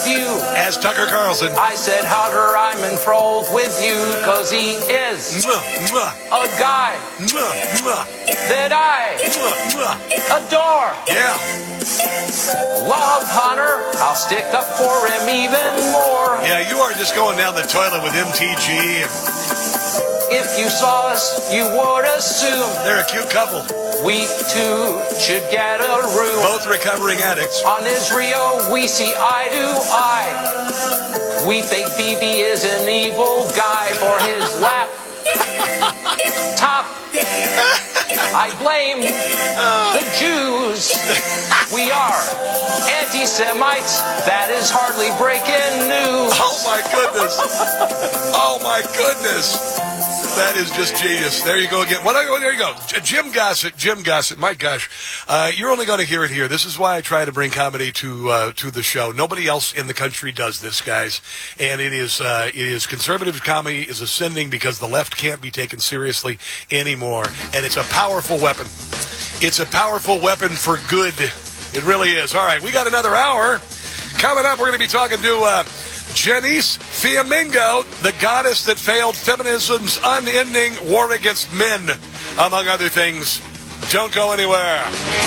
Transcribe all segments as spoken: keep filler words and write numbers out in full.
you. As Tucker Carlson. I said, Hunter, I'm enthralled with you, cause he is Mwah, mwah, a guy mwah, mwah, that I mwah, mwah. adore. Yeah. Love Hunter, I'll stick up for him even more. Yeah, you are just going down the toilet with M T G. If you saw us, you would assume They're a cute couple. we two should get a room. Both recovering addicts. On Israel, we see eye to eye. We think Bibi is an evil guy for his lap top. I blame the Jews. We are anti-Semites. That is hardly breaking news. Oh, my goodness. Oh, my goodness. That is just genius. There you go again. Well, there you go. Jim Gossett, Jim Gossett. My gosh, uh, you're only going to hear it here. This is why I try to bring comedy to uh, to the show. Nobody else in the country does this, guys. And it is uh, it is conservative comedy is ascending because the left can't be taken seriously anymore. And it's a powerful weapon. It's a powerful weapon for good. It really is. All right, we got another hour coming up. We're going to be talking to. Uh, Janice Fiamingo, the goddess that failed feminism's unending war against men, among other things. Don't go anywhere.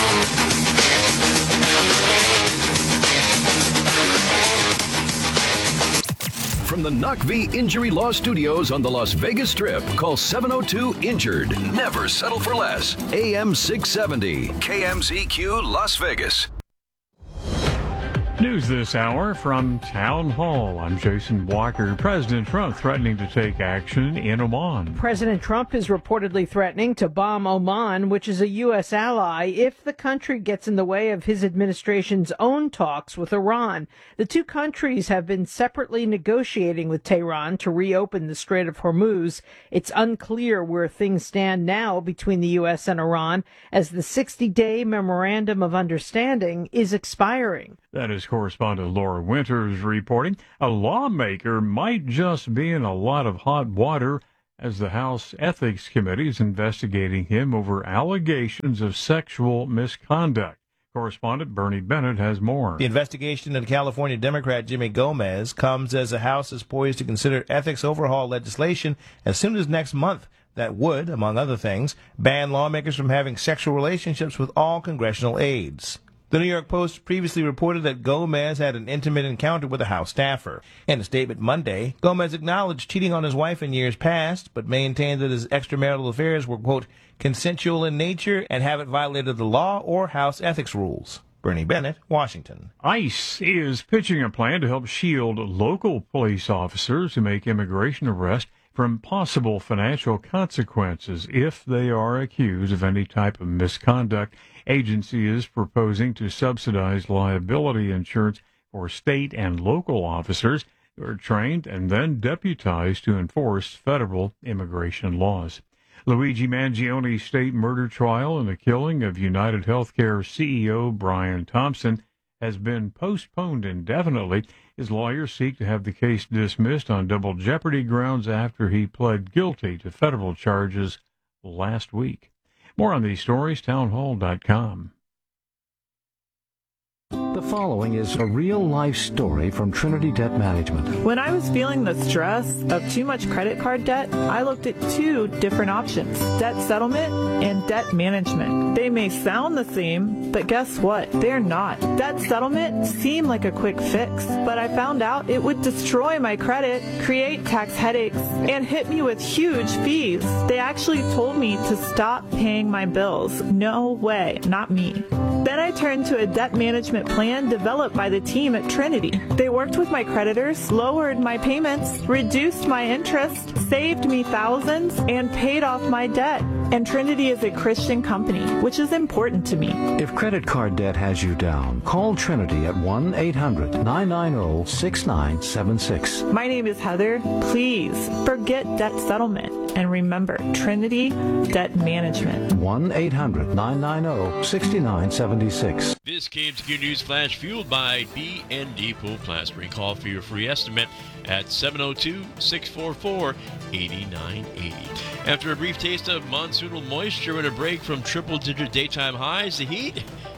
From the N U C V Injury Law Studios on the Las Vegas Strip, call seven oh two injured. Never settle for less. A M six seventy, K M Z Q Las Vegas. News this hour from Town Hall. I'm Jason Walker. President Trump threatening to take action in Oman. President Trump is reportedly threatening to bomb Oman, which is a U S ally, if the country gets in the way of his administration's own talks with Iran. The two countries have been separately negotiating with Tehran to reopen the Strait of Hormuz. It's unclear where things stand now between the U S and Iran, as the sixty-day Memorandum of Understanding is expiring. That is correspondent Laura Winters reporting. A lawmaker might just be in a lot of hot water as the House Ethics Committee is investigating him over allegations of sexual misconduct. Correspondent Bernie Bennett has more. The investigation into California Democrat Jimmy Gomez comes as the House is poised to consider ethics overhaul legislation as soon as next month that would, among other things, ban lawmakers from having sexual relationships with all congressional aides. The New York Post previously reported that Gomez had an intimate encounter with a House staffer. In a statement Monday, Gomez acknowledged cheating on his wife in years past, but maintained that his extramarital affairs were, quote, consensual in nature and haven't violated the law or House ethics rules. Bernie Bennett, Washington. ICE is pitching a plan to help shield local police officers who make immigration arrests from possible financial consequences if they are accused of any type of misconduct. Agency is proposing to subsidize liability insurance for state and local officers who are trained and then deputized to enforce federal immigration laws. Luigi Mangione state murder trial and the killing of United Healthcare C E O Brian Thompson has been postponed indefinitely. His lawyers seek to have the case dismissed on double jeopardy grounds after he pled guilty to federal charges last week. More on these stories, townhall dot com. The following is a real-life story from Trinity Debt Management. When I was feeling the stress of too much credit card debt, I looked at two different options, debt settlement and debt management. They may sound the same, but guess what? They're not. Debt settlement seemed like a quick fix, but I found out it would destroy my credit, create tax headaches, and hit me with huge fees. They actually told me to stop paying my bills. No way, not me. Then I turned to a debt management plan developed by the team at Trinity. They worked with my creditors, lowered my payments, reduced my interest, saved me thousands, and paid off my debt. And Trinity is a Christian company, which is important to me. If credit card debt has you down, call Trinity at one eight hundred nine nine zero six nine seven six. My name is Heather. Please forget debt settlement and remember Trinity Debt Management. one eight hundred nine nine zero six nine seven six. This K M Z Q News Flash fueled by B and D Pool Plastering. Call for your free estimate at seven oh two, six four four, eight nine eight oh. After a brief taste of monsoonal moisture and a break from triple-digit daytime highs, the heat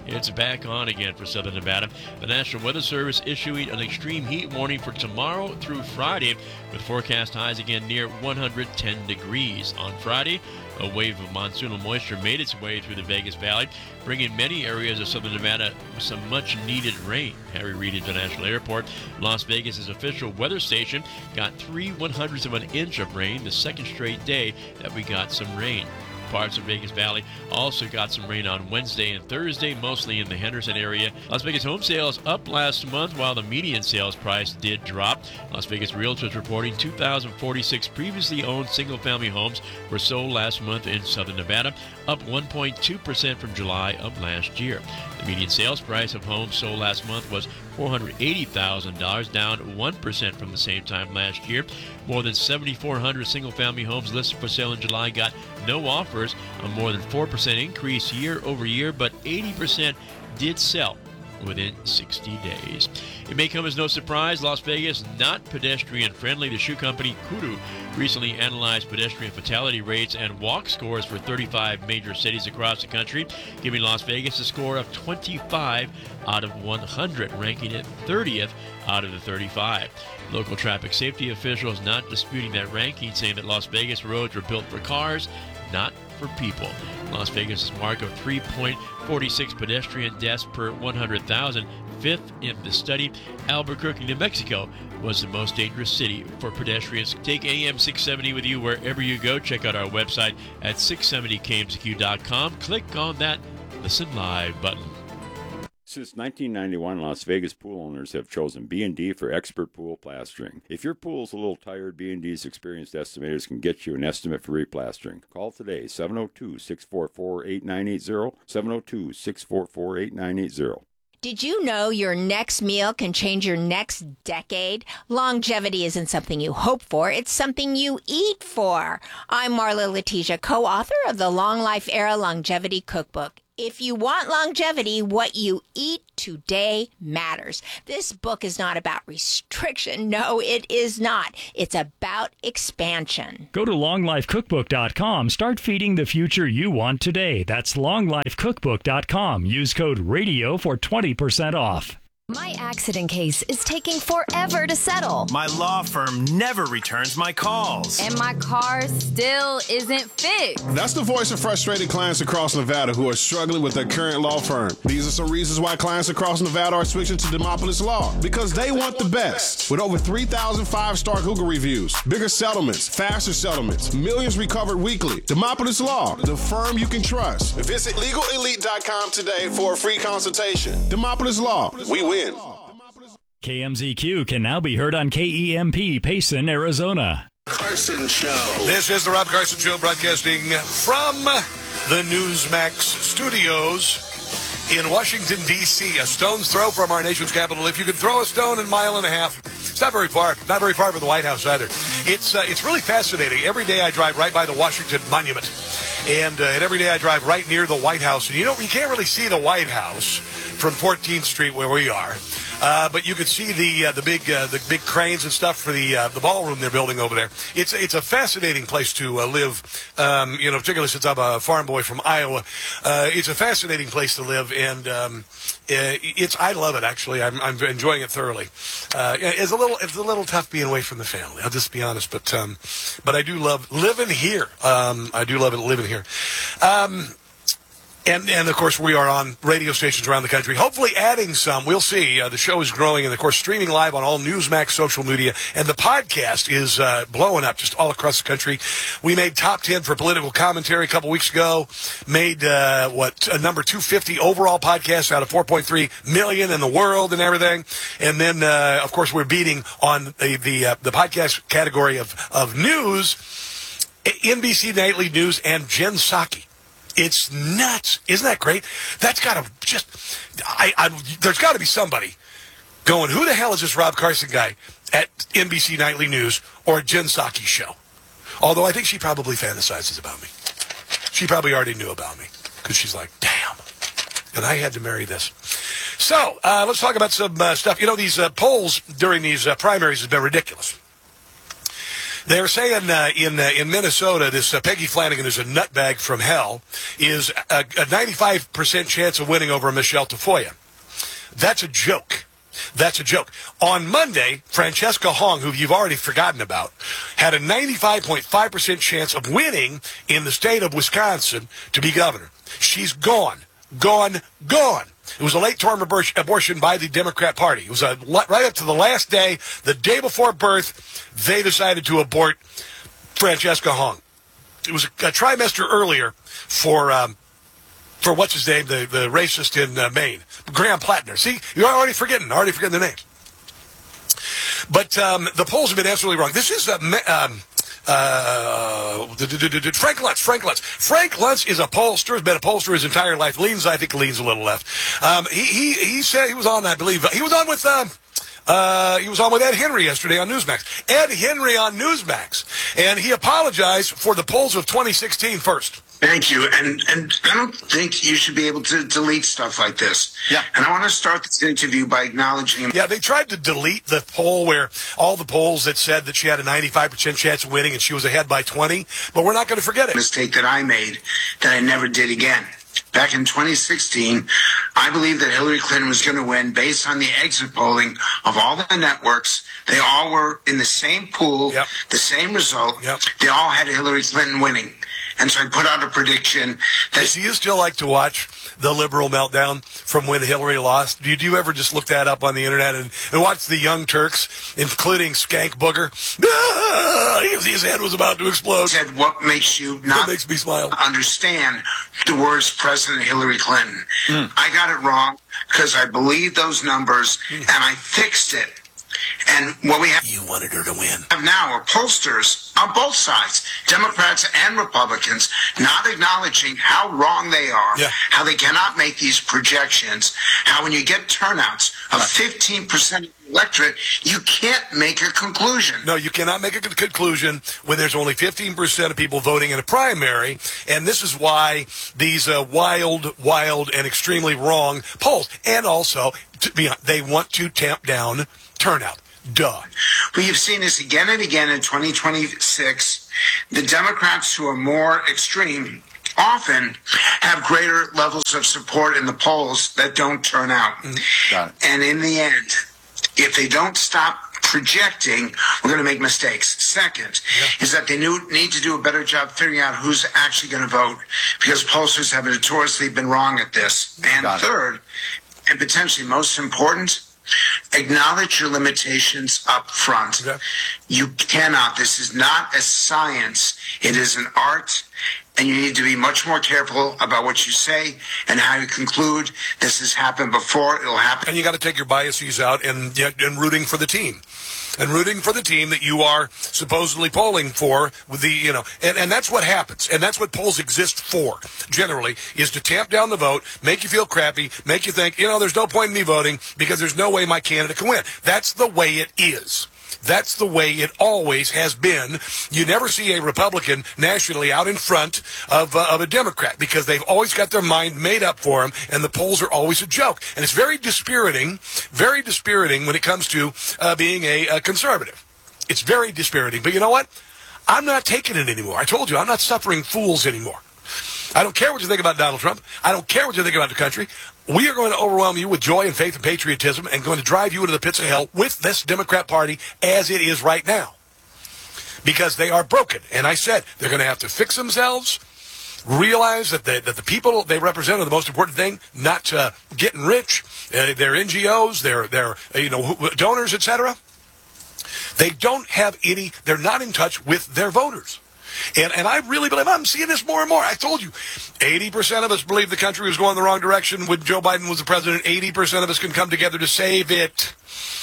It's back on again for southern Nevada. The National Weather Service issuing an extreme heat warning for tomorrow through Friday, with forecast highs again near one hundred ten degrees. On Friday, a wave of monsoonal moisture made its way through the Vegas Valley, bringing many areas of southern Nevada some much-needed rain. Harry Reid International Airport, Las Vegas' official weather station, got three one-hundredths of an inch of rain, the second straight day that we got some rain. Parts of Vegas Valley also got some rain on Wednesday and Thursday, mostly in the Henderson area. Las Vegas home sales up last month, while the median sales price did drop. Las Vegas Realtors reporting two thousand forty-six previously owned single-family homes were sold last month in southern Nevada, up one point two percent from July of last year. The median sales price of homes sold last month was four hundred eighty thousand dollars, down one percent from the same time last year. More than seven thousand four hundred single-family homes listed for sale in July got no offers, a more than four percent increase year over year, but eighty percent did sell within sixty days. It may come as no surprise, Las Vegas not pedestrian friendly. The shoe company Kudu recently analyzed pedestrian fatality rates and walk scores for thirty-five major cities across the country, giving Las Vegas a score of twenty-five out of one hundred, ranking it thirtieth out of the thirty-five. Local traffic safety officials not disputing that ranking, saying that Las Vegas roads were built for cars, not for people. Las Vegas' mark of three point four six pedestrian deaths per one hundred thousand, fifth in the study. Albuquerque, New Mexico was the most dangerous city for pedestrians. Take A M six seventy with you wherever you go. Check out our website at six seventy K M Z Q dot com. Click on that Listen Live button. Since nineteen ninety-one, Las Vegas pool owners have chosen B and D for expert pool plastering. If your pool's a little tired, B and D's experienced estimators can get you an estimate for replastering. Call today, seven oh two, six four four, eight nine eight zero, seven oh two, six four four, eight nine eight zero. Did you know your next meal can change your next decade? Longevity isn't something you hope for, it's something you eat for. I'm Marla Letitia, co-author of the Long Life Era Longevity Cookbook. If you want longevity, what you eat today matters. This book is not about restriction. No, it is not. It's about expansion. Go to long life cookbook dot com. Start feeding the future you want today. That's long life cookbook dot com. Use code RADIO for twenty percent off. My accident case is taking forever to settle. My law firm never returns my calls. And my car still isn't fixed. That's the voice of frustrated clients across Nevada who are struggling with their current law firm. These are some reasons why clients across Nevada are switching to Demopolis Law. Because they want the best. With over three thousand five-star Google reviews, bigger settlements, faster settlements, millions recovered weekly. Demopolis Law, the firm you can trust. Visit legal elite dot com today for a free consultation. Demopolis Law, we win. K M Z Q can now be heard on K E M P, Payson, Arizona. Carson Show. This is the Rob Carson Show, broadcasting from the Newsmax studios in Washington, D C A stone's throw from our nation's capital. If you could throw a stone in a mile and a half, it's not very far. Not very far from the White House either. It's uh, it's really fascinating. Every day I drive right by the Washington Monument, and, uh, and every day I drive right near the White House. And you know, you can't really see the White House from fourteenth Street where we are. Uh, but you could see the uh, the big uh, the big cranes and stuff for the uh, the ballroom they're building over there. It's it's a fascinating place to uh, live. Um, you know, particularly since I'm a farm boy from Iowa, uh, it's a fascinating place to live, and um, it's I love it actually. I'm I'm enjoying it thoroughly. Uh, it's a little it's a little tough being away from the family. I'll just be honest, but um, but I do love living here. Um, I do love it living here. Um, And, and, of course, we are on radio stations around the country, hopefully adding some. We'll see. Uh, the show is growing, and, of course, streaming live on all Newsmax social media. And the podcast is uh, blowing up just all across the country. We made top ten for political commentary a couple weeks ago, made, uh, what, a number two fifty overall podcast out of four point three million in the world and everything. And then, uh, of course, we're beating on the the, uh, the podcast category of, of news, N B C Nightly News and Jen Psaki. It's nuts. Isn't that great? That's got to just, I, I, there's got to be somebody going, who the hell is this Rob Carson guy at N B C Nightly News or Jen Psaki's show? Although I think she probably fantasizes about me. She probably already knew about me because she's like, damn. And I had to marry this. So uh, let's talk about some uh, stuff. You know, these uh, polls during these uh, primaries have been ridiculous. They're saying uh, in uh, in Minnesota, this uh, Peggy Flanagan is a nutbag from hell, is a, a ninety-five percent chance of winning over Michelle Tafoya. That's a joke. That's a joke. On Monday, Francesca Hong, who you've already forgotten about, had a ninety-five point five percent chance of winning in the state of Wisconsin to be governor. She's gone. Gone. Gone. It was a late-term abortion by the Democrat Party. It was a, right up to the last day, the day before birth, they decided to abort Francesca Hong. It was a, a trimester earlier for um, for what's his name, the, the racist in uh, Maine, Graham Plattner. See, you're already forgetting, already forgetting the names. But um, the polls have been absolutely wrong. This is a... Um, Uh, Frank Luntz, Frank Luntz. Frank Luntz is a pollster, has been a pollster his entire life. Leans, I think, leans a little left. Um, he, he, he said he was on, I believe, he was on with, um, uh, he was on with Ed Henry yesterday on Newsmax. Ed Henry on Newsmax. And he apologized for the polls of twenty sixteen first. Thank you. And and I don't think you should be able to delete stuff like this. Yeah. And I want to start this interview by acknowledging... Yeah, they tried to delete the poll where all the polls that said that she had a ninety-five percent chance of winning and she was ahead by twenty, but we're not going to forget it. Mistake that I made that I never did again. Back in twenty sixteen, I believed that Hillary Clinton was going to win based on the exit polling of all the networks. They all were in the same pool, yep. the same result. Yep. They all had Hillary Clinton winning. And so I put out a prediction that... Do you still like to watch the liberal meltdown from when Hillary lost? Do you, do you ever just look that up on the internet and, and watch the Young Turks, including Skank Booger? Ah, his head was about to explode. Said, what makes you not makes me smile. Understand the words President Hillary Clinton? Mm. I got it wrong because I believed those numbers mm. and I fixed it. And what we have, you wanted her to win. Have now are pollsters on both sides, Democrats and Republicans, not acknowledging how wrong they are, yeah. how they cannot make these projections, how when you get turnouts of fifteen percent of the electorate, you can't make a conclusion. No, you cannot make a conclusion when there's only fifteen percent of people voting in a primary, and this is why these uh, wild, wild, and extremely wrong polls, and also, to be honest, they want to tamp down turnout. Duh. We've seen this again and again in twenty twenty-six. The Democrats who are more extreme often have greater levels of support in the polls that don't turn out. Got it. And in the end, if they don't stop projecting, we're going to make mistakes. Second yeah. is that they need to do a better job figuring out who's actually going to vote, because pollsters have notoriously been wrong at this. And Got third, it. and potentially most important, acknowledge your limitations up front. Okay. You cannot. This is not a science. It is an art, and you need to be much more careful about what you say and how you conclude. This has happened before. It'll happen. And you got to take your biases out and, and rooting for the team. And rooting for the team that you are supposedly polling for, with the, you know, and, and that's what happens. And that's what polls exist for, generally, is to tamp down the vote, make you feel crappy, make you think, you know, there's no point in me voting because there's no way my candidate can win. That's the way it is. That's the way it always has been. You never see a Republican nationally out in front of, uh, of a Democrat because they've always got their mind made up for them, and the polls are always a joke. And it's very dispiriting, very dispiriting when it comes to uh, being a, a conservative. It's very dispiriting. But you know what? I'm not taking it anymore. I told you, I'm not suffering fools anymore. I don't care what you think about Donald Trump. I don't care what you think about the country. We are going to overwhelm you with joy and faith and patriotism and going to drive you into the pits of hell with this Democrat Party as it is right now. Because they are broken. And I said they're going to have to fix themselves, realize that the, that the people they represent are the most important thing, not uh, getting rich, uh, their N G Os, their, their uh, you know, donors, et cetera. They don't have any, they're not in touch with their voters. And and I really believe, I'm seeing this more and more. I told you, eighty percent of us believe the country was going the wrong direction when Joe Biden was the president. eighty percent of us can come together to save it.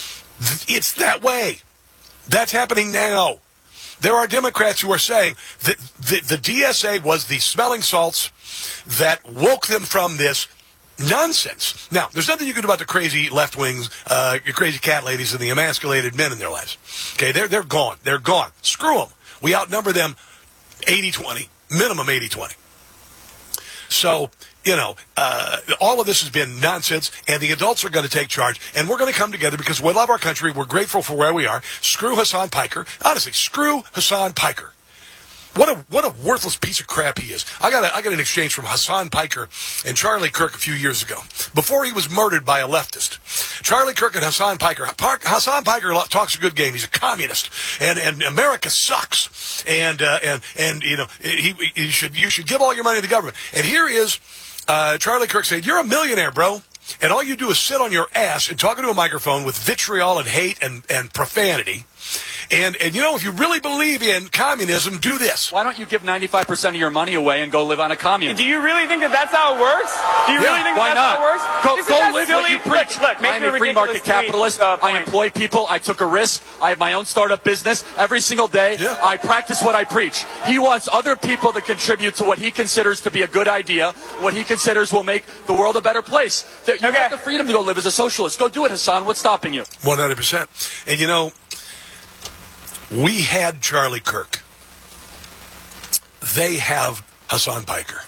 It's that way. That's happening now. There are Democrats who are saying that the, the D S A was the smelling salts that woke them from this nonsense. Now, there's nothing you can do about the crazy left wings, uh, your crazy cat ladies and the emasculated men in their lives. Okay, they're, they're gone. They're gone. Screw them. We outnumber them eighty twenty, minimum eighty twenty. So You know, uh, all of this has been nonsense, and the adults are going to take charge, and we're going to come together because we love our country. We're grateful for where we are. Screw Hassan Piker. Honestly, screw Hassan Piker. What a what a worthless piece of crap he is. I got a, I got an exchange from Hassan Piker and Charlie Kirk a few years ago, before he was murdered by a leftist. Charlie Kirk and Hassan Piker. Park, Hassan Piker talks a good game. He's a communist, and and America sucks. And uh, and and you know he, he should you should give all your money to the government. And here is uh, Charlie Kirk saying, "You're a millionaire, bro. And all you do is sit on your ass and talk into a microphone with vitriol and hate and, and profanity. And, and, you know, if you really believe in communism, do this." Why don't you give ninety-five percent of your money away and go live on a commune? Do you really think that that's how it works? Do you Yeah, really think why that that's not? how it works? Go- Isn't go that live silly? what you preach. Look, look, make I'm me a free market capitalist. Uh, I employ people. I took a risk. I have my own startup business every single day. I practice what I preach. He wants other people to contribute to what he considers to be a good idea, what he considers will make the world a better place. That you have the freedom to go live as a socialist. Go do it, Hassan. What's stopping you? one hundred percent. And, you know, we had Charlie Kirk. They have Hassan Piker.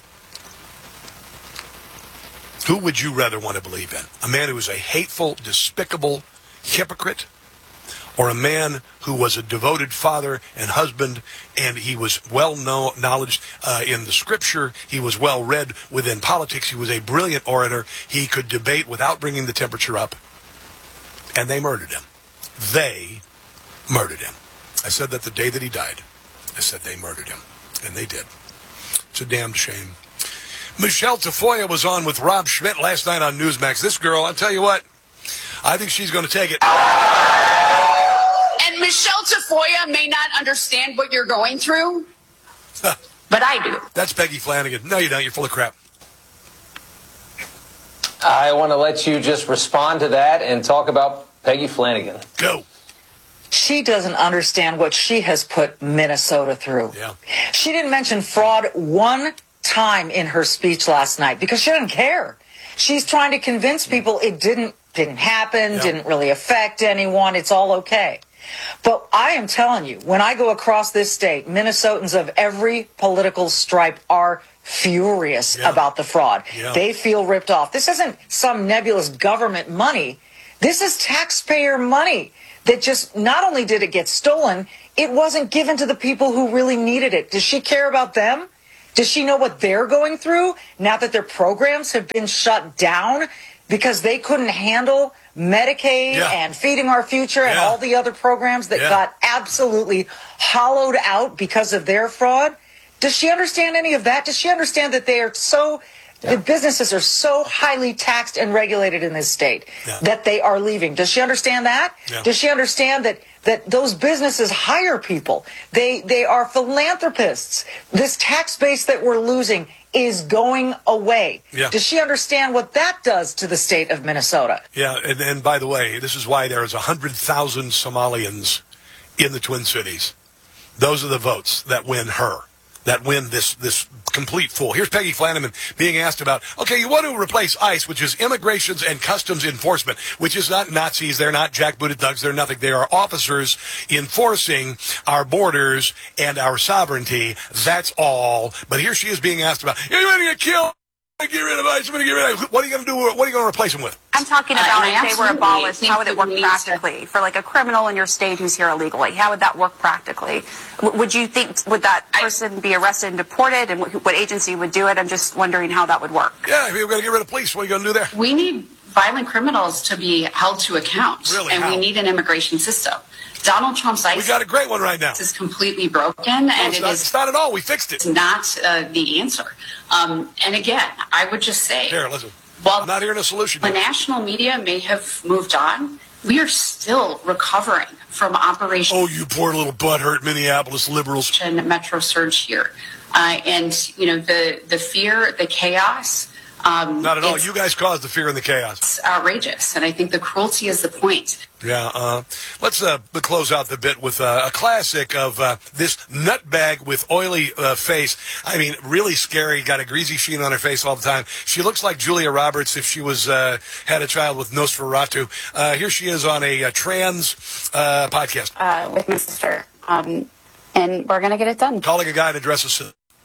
Who would you rather want to believe in? A man who is a hateful, despicable hypocrite, or a man who was a devoted father and husband, and he was well know, knowledge uh, in the scripture, he was well read within politics, he was a brilliant orator, he could debate without bringing the temperature up, and they murdered him. They murdered him. I said that the day that he died. I said they murdered him, and they did. It's a damned shame. Michelle Tafoya was on with Rob Schmidt last night on Newsmax. This girl, I'll tell you what, I think she's going to take it. And Michelle Tafoya may not understand what you're going through, but I do. That's Peggy Flanagan. No, you don't. You're full of crap. I want to let you just respond to that and talk about Peggy Flanagan. Go. She doesn't understand what she has put Minnesota through. Yeah. She didn't mention fraud one time in her speech last night because she doesn't care. She's trying to convince people it didn't didn't happen, Yeah. didn't really affect anyone, it's all okay. But I am telling you, when I go across this state, Minnesotans of every political stripe are furious Yeah. about the fraud. Yeah. They feel ripped off. This isn't some nebulous government money. This is taxpayer money that just, not only did it get stolen, it wasn't given to the people who really needed it. Does she care about them? Does she know what they're going through now that their programs have been shut down because they couldn't handle Medicaid Yeah. and Feeding Our Future and Yeah. all the other programs that Yeah. got absolutely hollowed out because of their fraud? Does she understand any of that? Does she understand that they are so, the businesses are so highly taxed and regulated in this state Yeah. that they are leaving? Does she understand that? Yeah. Does she understand that that those businesses hire people? They they are philanthropists. This tax base that we're losing is going away. Yeah. Does she understand what that does to the state of Minnesota? Yeah, and, and by the way, this is why there is one hundred thousand Somalians in the Twin Cities. Those are the votes that win her, that win this this complete fool. Here's Peggy Flanagan being asked about, okay, you want to replace ICE, which is Immigrations and Customs Enforcement, which is not Nazis, they're not jackbooted thugs, they're nothing. They are officers enforcing our borders and our sovereignty. That's all. But here she is being asked about, you're going to get killed. Get rid of ICE. I'm going to get rid of. What are you going to do? What are you going to replace them with? I'm talking Uh, about and I if they were absolutely abolished, think how would it that work we need to- practically for like a criminal in your state who's here illegally? How would that work practically? W- Would you think would that person be arrested and deported, and wh- what agency would do it? I'm just wondering how that would work. Yeah, if you're going to get rid of police, what are you going to do there? We need violent criminals to be held to account, Really? and How? we need an immigration system. Donald Trump's ICE We got a great one right now. is completely broken, No, and it's it not, is it's not at all. We fixed it. not uh, the answer. Um, and again, I would just say, Here, listen. while I'm not hearing a solution. the yet. national media may have moved on, we are still recovering from Operation Oh, you poor little butthurt Minneapolis liberals. Metro Surge here. Uh, and, you know, the, the fear, the chaos. Um, Not at all. it's You guys caused the fear and the chaos. outrageous. And I think the cruelty is the point. Yeah, uh, let's uh, close out the bit with uh, a classic of uh, this nutbag with oily uh, face. I mean, really scary. Got a greasy sheen on her face all the time. She looks like Julia Roberts if she was uh, had a child with Nosferatu. Uh, here she is on a, a trans uh, podcast. uh, with my sister, um, and we're going to get it done. Calling a guy to dress as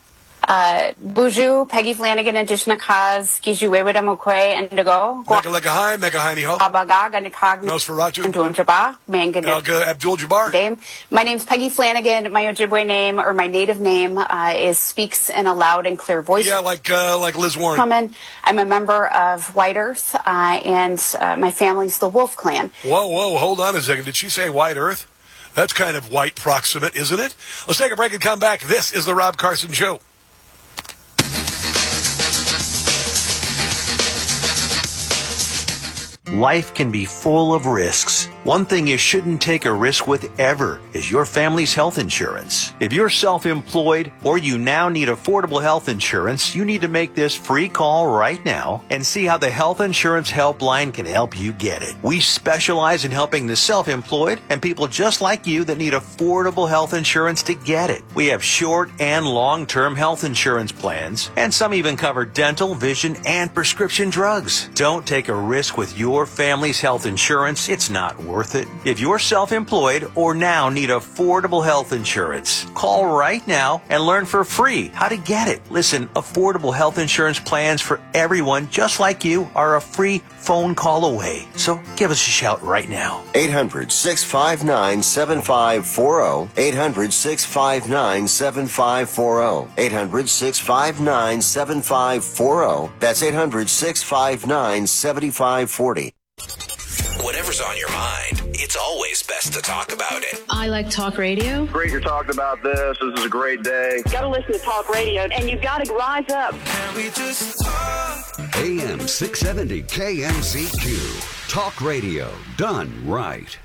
Uh, Buju, Peggy Flanagan, and Dishnakaz, Gijueweda Mukwe, and Dago. Mega Lega High, Mega High Niho. Abagag, and Nikag, Nosferatu. and Dunjaba, Mangan. Abdul Jabbar. My name's Peggy Flanagan. My Ojibwe name, or my native name, uh, is Speaks in a Loud and Clear Voice. Yeah, like uh, like Liz Warren. Coming. I'm a member of White Earth, uh, and uh, my family's the Wolf Clan. Whoa, whoa, hold on a second. Did she say White Earth? That's kind of white proximate, isn't it? Let's take a break and come back. This is the Rob Carson Show. Life can be full of risks. One thing you shouldn't take a risk with ever is your family's health insurance. If you're self-employed or you now need affordable health insurance, you need to make this free call right now and see how the Health Insurance Helpline can help you get it. We specialize in helping the self-employed and people just like you that need affordable health insurance to get it. We have short and long-term health insurance plans, and some even cover dental, vision, and prescription drugs. Don't take a risk with your family's health insurance. It's not worth it. If you're self-employed or now need affordable health insurance, call right now and learn for free how to get it. Listen, affordable health insurance plans for everyone just like you are a free phone call away. So give us a shout right now. eight hundred, six five nine, seven five four zero. eight hundred, six five nine, seven five four zero. eight hundred, six five nine, seven five four zero. That's eight hundred, six five nine, seven five four zero. Whatever's on your mind, it's always best to talk about it. I like talk radio. Great you're talking about this. This is a great day. Got to listen to talk radio, and you've got to rise up. Can we just talk? A M six seventy K M Z Q. Talk radio done right.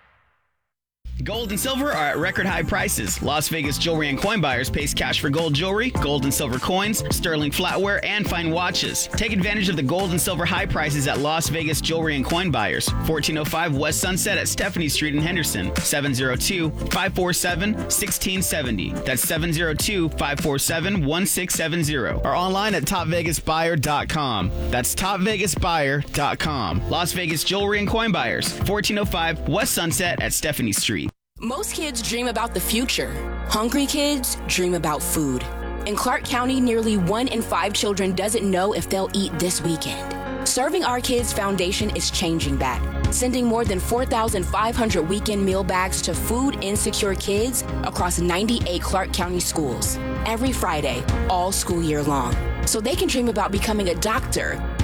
Gold and silver are at record high prices. Las Vegas Jewelry and Coin Buyers pays cash for gold jewelry, gold and silver coins, sterling flatware, and fine watches. Take advantage of the gold and silver high prices at Las Vegas Jewelry and Coin Buyers. fourteen oh five West Sunset at Stephanie Street in Henderson. seven oh two, five four seven, one six seven oh. That's seven oh two, five four seven, one six seven oh. Or online at top vegas buyer dot com. That's top vegas buyer dot com. Las Vegas Jewelry and Coin Buyers. fourteen oh five West Sunset at Stephanie Street. Most kids dream about the future. Hungry kids dream about food. In Clark County, nearly one in five children doesn't know if they'll eat this weekend. Serving Our Kids Foundation is changing that, sending more than four thousand five hundred weekend meal bags to food insecure kids across ninety-eight Clark County schools every Friday, all school year long, so they can dream about becoming a doctor,